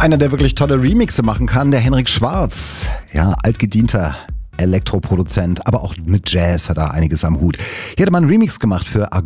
Einer, der wirklich tolle Remixe machen kann, der Henrik Schwarz. Ja, altgedienter Elektroproduzent, aber auch mit Jazz hat er einiges am Hut. Hier hat er mal einen Remix gemacht für